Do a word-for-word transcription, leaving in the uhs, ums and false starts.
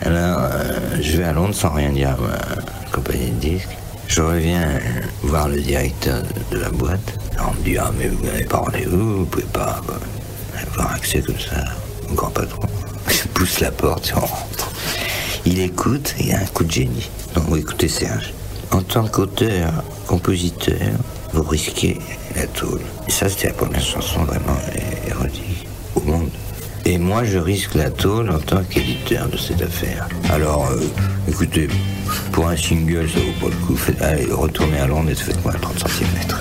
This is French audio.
Alors, euh, je vais à Londres sans rien dire à ma compagnie de disques. Je reviens voir le directeur de, de la boîte. Alors, on me dit, ah, mais vous n'avez pas rendez-vous, vous pouvez pas quoi, avoir accès comme ça au grand patron. Je pousse la porte et on rentre. Il écoute, il a un coup de génie. Donc, vous écoutez Serge. En tant qu'auteur, compositeur, vous risquez la tôle. Et ça, c'était la première chanson vraiment érotique au monde. Et moi, je risque la tôle en tant qu'éditeur de cette affaire. Alors, euh, écoutez, pour un single, ça vaut pas le coup. Faites, allez, retournez à Londres et faites-moi trente centimètres.